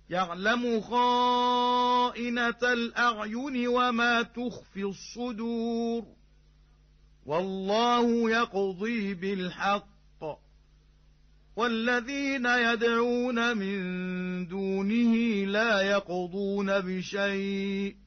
يعلم خائنة الأعين وما تخفي الصدور والله يقضي بالحق والذين يدعون من دونه لا يقضون بشيء